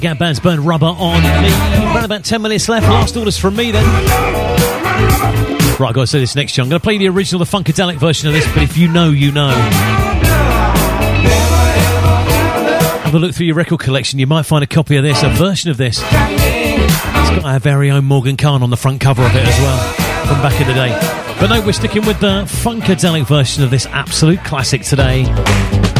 Gab Band's Burn Rubber on me. Around about 10 minutes left. Last orders from me then. Right, I've got to say this next year. I'm going to play the original, the Funkadelic version of this, but if you know, you know. Have a look through your record collection. You might find a copy of this, a version of this. It's got our very own Morgan Khan on the front cover of it as well, from back in the day. But no, we're sticking with the Funkadelic version of this absolute classic today.